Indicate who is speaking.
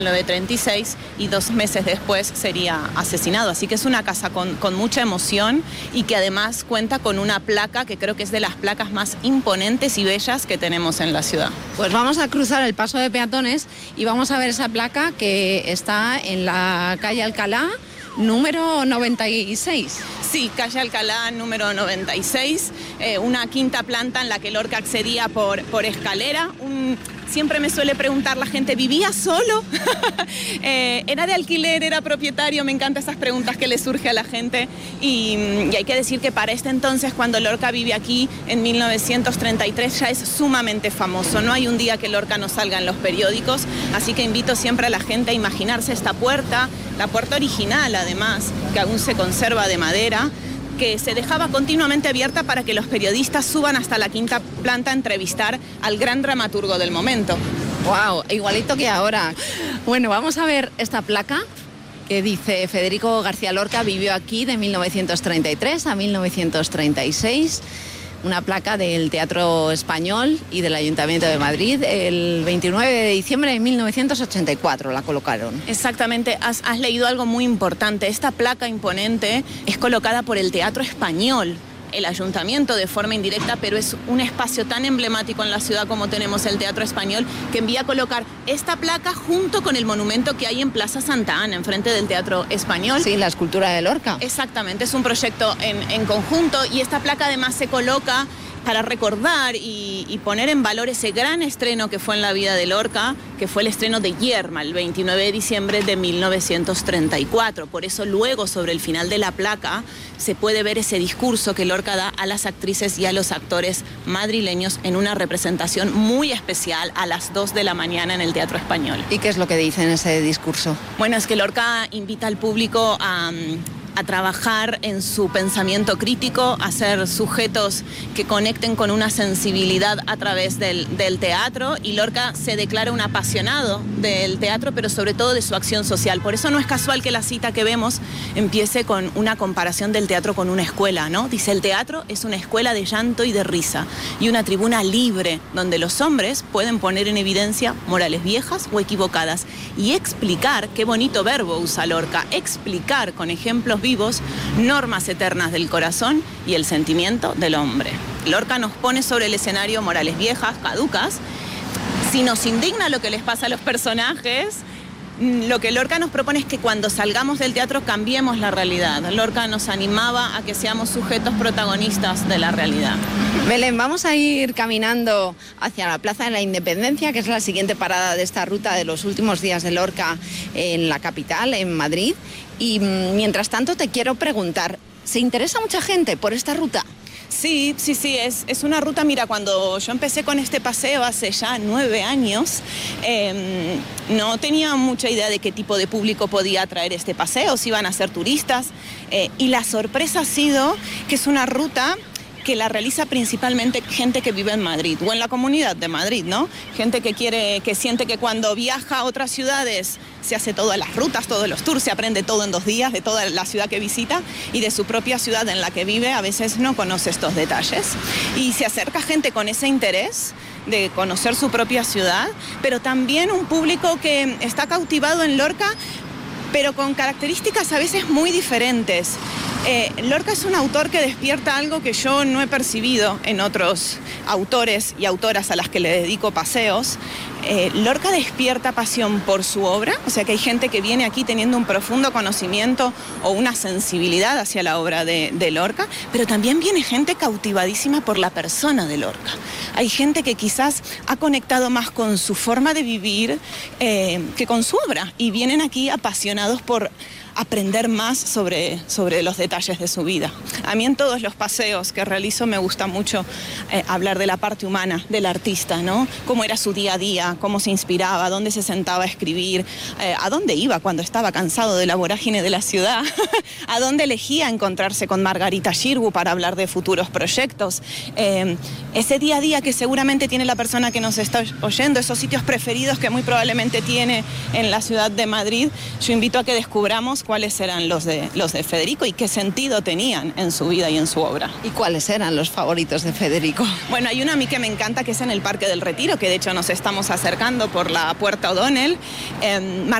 Speaker 1: 1936 y 2 meses después sería asesinado. Así que es una casa con mucha emoción y que además cuenta con una placa que creo que es de las placas más imponentes y bellas que tenemos en la ciudad.
Speaker 2: Pues vamos a cruzar el paso de peatones y vamos a ver esa placa que está en la calle Alcalá, número 96.
Speaker 1: Sí, calle Alcalá, número 96, una quinta planta en la que Lorca accedía por escalera. Siempre me suele preguntar la gente, ¿vivía solo? ¿Era de alquiler? ¿Era propietario? Me encantan esas preguntas que le surge a la gente. Y hay que decir que para este entonces, cuando Lorca vive aquí, en 1933, ya es sumamente famoso. No hay un día que Lorca no salga en los periódicos. Así que invito siempre a la gente a imaginarse esta puerta, la puerta original además, que aún se conserva de madera, que se dejaba continuamente abierta para que los periodistas suban hasta la quinta planta a entrevistar al gran dramaturgo del momento.
Speaker 2: ¡Wow! Igualito que ahora. Bueno, vamos a ver esta placa que dice Federico García Lorca vivió aquí de 1933 a 1936. Una placa del Teatro Español y del Ayuntamiento de Madrid. El 29 de diciembre de 1984 la colocaron.
Speaker 1: Exactamente, has leído algo muy importante. Esta placa imponente es colocada por el Teatro Español, el Ayuntamiento de forma indirecta, pero es un espacio tan emblemático en la ciudad como tenemos el Teatro Español, que envía a colocar esta placa junto con el monumento que hay en Plaza Santa Ana, enfrente del Teatro Español.
Speaker 2: Sí, la escultura de Lorca.
Speaker 1: Exactamente, es un proyecto en conjunto y esta placa además se coloca para recordar y poner en valor ese gran estreno que fue en la vida de Lorca, que fue el estreno de Yerma, el 29 de diciembre de 1934. Por eso luego, sobre el final de la placa, se puede ver ese discurso que Lorca da a las actrices y a los actores madrileños en una representación muy especial a las 2 de la mañana en el Teatro Español.
Speaker 2: ¿Y qué es lo que dice en ese discurso?
Speaker 1: Bueno, es que Lorca invita al público a trabajar en su pensamiento crítico, a ser sujetos que conecten con una sensibilidad a través del teatro, y Lorca se declara un apasionado del teatro, pero sobre todo de su acción social. Por eso no es casual que la cita que vemos empiece con una comparación del teatro con una escuela, ¿no? Dice, el teatro es una escuela de llanto y de risa, y una tribuna libre donde los hombres pueden poner en evidencia morales viejas o equivocadas, y explicar, qué bonito verbo usa Lorca, explicar con ejemplos vivos normas eternas del corazón y el sentimiento del hombre. Lorca nos pone sobre el escenario morales viejas, caducas. Si nos indigna lo que les pasa a los personajes, lo que Lorca nos propone es que cuando salgamos del teatro cambiemos la realidad. Lorca nos animaba a que seamos sujetos protagonistas de la realidad.
Speaker 2: Belén, vamos a ir caminando hacia la Plaza de la Independencia, que es la siguiente parada de esta ruta de los últimos días de Lorca en la capital, en Madrid. Y mientras tanto te quiero preguntar, ¿se interesa mucha gente por esta ruta?
Speaker 1: Sí, es una ruta, mira, cuando yo empecé con este paseo hace ya 9 años, no tenía mucha idea de qué tipo de público podía atraer este paseo, si iban a ser turistas, y la sorpresa ha sido que es una ruta que la realiza principalmente gente que vive en Madrid o en la Comunidad de Madrid, ¿no? Gente que siente que cuando viaja a otras ciudades se hace todas las rutas, todos los tours, se aprende todo en 2 días de toda la ciudad que visita, y de su propia ciudad en la que vive a veces no conoce estos detalles. Y se acerca gente con ese interés de conocer su propia ciudad, pero también un público que está cautivado en Lorca, pero con características a veces muy diferentes. Lorca es un autor que despierta algo que yo no he percibido en otros autores y autoras a las que le dedico paseos. Lorca despierta pasión por su obra, o sea que hay gente que viene aquí teniendo un profundo conocimiento o una sensibilidad hacia la obra de Lorca, pero también viene gente cautivadísima por la persona de Lorca. Hay gente que quizás ha conectado más con su forma de vivir que con su obra, y vienen aquí apasionados por aprender más sobre los detalles de su vida. A mí en todos los paseos que realizo me gusta mucho hablar de la parte humana del artista, ¿no? Cómo era su día a día, cómo se inspiraba, dónde se sentaba a escribir, a dónde iba cuando estaba cansado de la vorágine de la ciudad, a dónde elegía encontrarse con Margarita Xirgu para hablar de futuros proyectos. Ese día a día que seguramente tiene la persona que nos está oyendo, esos sitios preferidos que muy probablemente tiene en la ciudad de Madrid, yo invito a que descubramos sabíamos cuáles eran los de Federico y qué sentido tenían en su vida y en su obra.
Speaker 2: ¿Y cuáles eran los favoritos de Federico?
Speaker 1: Bueno, hay uno a mí que me encanta, que es en el Parque del Retiro, que de hecho nos estamos acercando por la Puerta O'Donnell.